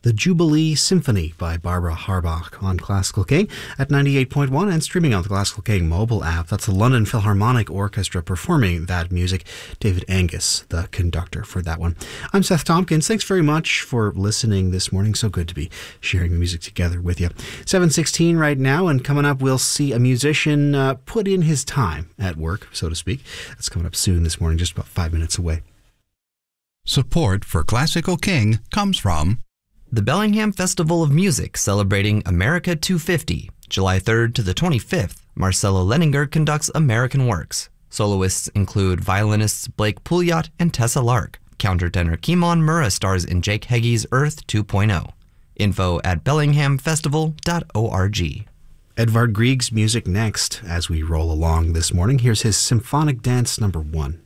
The Jubilee Symphony by Barbara Harbach on Classical King at 98.1 and streaming on the Classical King mobile app. That's the London Philharmonic Orchestra performing that music. David Angus, the conductor for that one. I'm Seth Tompkins. Thanks very much for listening this morning. So good to be sharing the music together with you. 7:16 right now, and coming up we'll see a musician put in his time at work, so to speak. That's coming up soon this morning, just about 5 minutes away. Support for Classical King comes from the Bellingham Festival of Music, celebrating America 250. July 3rd to the 25th, Marcelo Leninger conducts American works. Soloists include violinists Blake Pouliot and Tessa Lark. Countertenor Kimon Murrah stars in Jake Heggie's Earth 2.0. Info at bellinghamfestival.org. Edvard Grieg's music next as we roll along this morning. Here's his Symphonic Dance number 1.